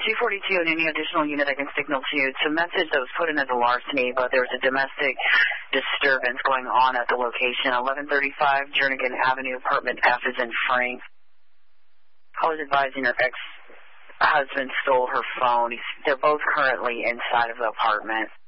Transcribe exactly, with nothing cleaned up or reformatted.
two forty-two and any additional unit I can signal to you. It's a message that was put in as a larceny, but there was a domestic disturbance going on at the location. eleven thirty-five Jernigan Avenue, apartment F is in Frank. I was advising her ex-husband stole her phone. He's, they're both currently inside of the apartment.